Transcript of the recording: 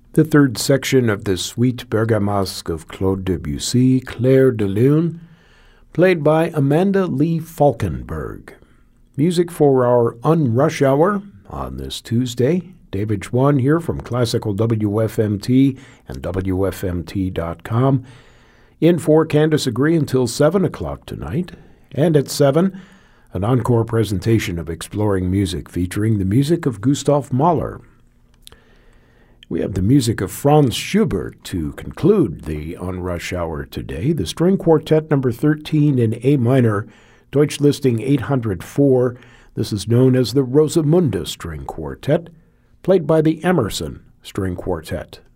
The third section of the Suite Bergamasque of Claude Debussy, Clair de Lune, played by Amanda Lee Falkenberg. Music for our Unrush Hour on this Tuesday. David Schwann here from Classical WFMT and WFMT.com. In for Candace Agree until 7 o'clock tonight. And at 7, an encore presentation of Exploring Music featuring the music of Gustav Mahler. We have the music of Franz Schubert to conclude the Unrush Hour today. The String Quartet number 13 in A minor, Deutsch listing 804. This is known as the Rosamunde String Quartet, played by the Emerson String Quartet.